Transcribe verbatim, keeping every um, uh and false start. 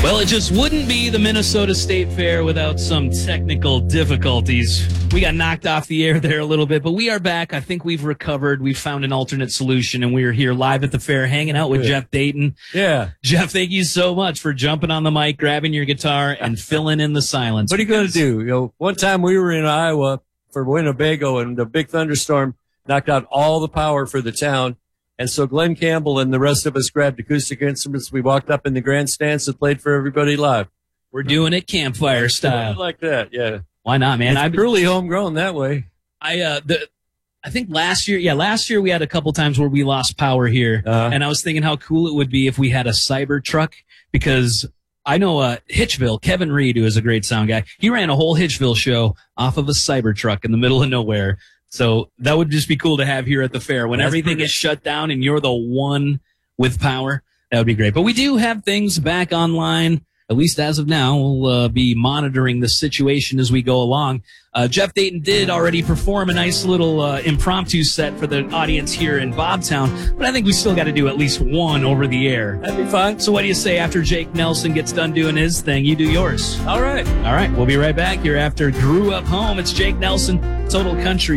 Well, it just wouldn't be the Minnesota State Fair without some technical difficulties. We got knocked off the air there a little bit, but we are back. I think we've recovered. We've found an alternate solution, and we are here live at the fair hanging out with Good. Jeff Dayton. Yeah. Jeff, thank you so much for jumping on the mic, grabbing your guitar, and filling in the silence. What are you going to do? You know, one time we were in Iowa for Winnebago, and the big thunderstorm knocked out all the power for the town. And so Glenn Campbell and the rest of us grabbed acoustic instruments. We walked up in the grandstands and played for everybody live. We're doing it campfire I style. like that, yeah. Why not, man? It's I truly homegrown that way. I uh the I think last year, yeah, last year we had a couple times where we lost power here, Uh-huh. and I was thinking how cool it would be if we had a cyber truck, because I know uh Hitchville, Kevin Reed, who is a great sound guy, he ran a whole Hitchville show off of a cyber truck in the middle of nowhere. So that would just be cool to have here at the fair when That's everything pretty- is shut down and you're the one with power. That would be great. But we do have things back online. At least as of now, we'll uh, be monitoring the situation as we go along. Uh, Jeff Dayton did already perform a nice little uh, impromptu set for the audience here in Bobtown, but I think we still got to do at least one over the air. That'd be fine. So what do you say after Jake Nelson gets done doing his thing, you do yours? All right. All right, we'll be right back here after Grew Up Home. It's Jake Nelson, Total Country.